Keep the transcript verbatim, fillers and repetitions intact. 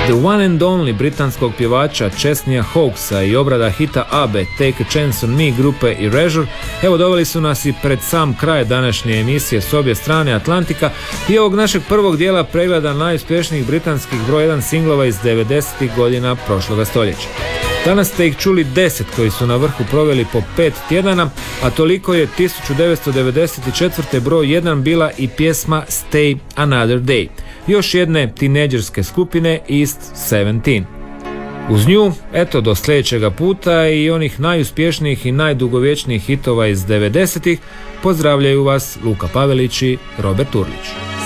The One and Only britanskog pjevača Chesneya Hawkesa i obrada hita Abbe Take a Chance on Me grupe Erasure, evo doveli su nas i pred sam kraj današnje emisije s obje strane Atlantika i ovog našeg prvog dijela pregleda najuspješnijih britanskih broj jedan singlova iz devedesetih godina prošloga stoljeća. Danas ste ih čuli deset koji su na vrhu proveli po pet tjedana, a toliko je tisuću devetsto devedeset četvrte broj jedan bila i pjesma Stay Another Day, još jedne tinejdžerske skupine East sedamnaest. Uz nju, eto do sljedećega puta i onih najuspješnijih i najdugovječnijih hitova iz devedesetih, pozdravljaju vas Luka Pavelić i Robert Urlić.